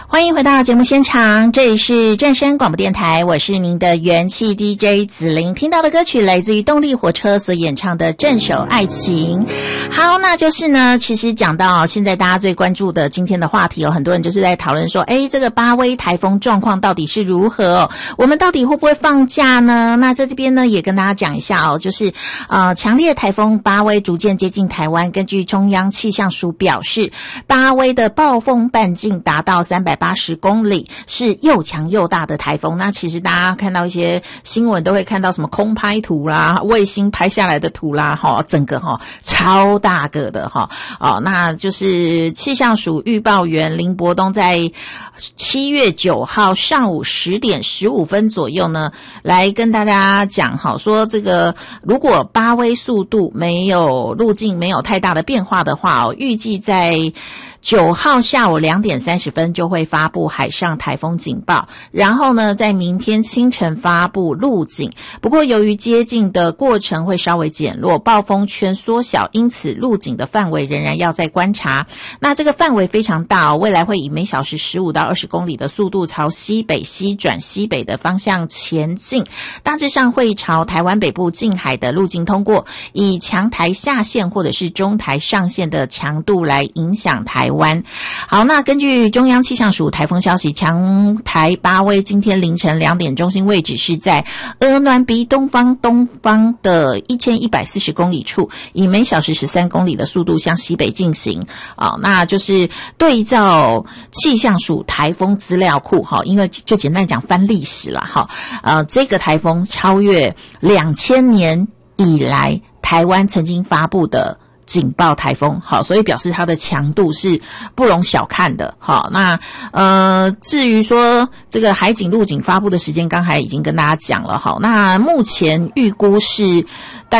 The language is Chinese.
欢迎回到节目现场，这里是正声广播电台，我是您的元气 DJ 子玲。听到的歌曲来自于动力火车所演唱的《镇守爱情》。好，那就是呢，其实讲到现在大家最关注的今天的话题，有很多人就是在讨论说，这个巴威台风状况到底是如何我们到底会不会放假呢？那在这边呢，也跟大家讲一下就是强烈台风巴威逐渐接近台湾，根据中央气象署表示，巴威的暴风半径达到380公里，是又强又大的台风。那其实大家看到一些新闻都会看到什么空拍图啦，卫星拍下来的图啦，整个超大个的那就是气象署预报员林伯东在7月9号上午10点15分左右呢，来跟大家讲说这个如果巴威速度没有路径没有太大的变化的话预计在9号下午2点30分就会发布海上台风警报，然后呢在明天清晨发布路警。不过由于接近的过程会稍微减弱，暴风圈缩小，因此路警的范围仍然要再观察。那这个范围非常大未来会以每小时15到20公里的速度朝西北西转西北的方向前进，大致上会朝台湾北部近海的路径通过，以强台下线或者是中台上线的强度来影响台湾。好，那根据中央气象署台风消息，强台巴威今天凌晨2点中心位置是在鹅銮鼻东方的1140公里处，以每小时13公里的速度向西北进行。那就是对照气象署台风资料库因为就简单讲翻历史啦这个台风超越2000年以来台湾曾经发布的警报台风，所以表示它的强度是不容小看的。那至于说这个海警陆警发布的时间，刚才已经跟大家讲了那目前预估是大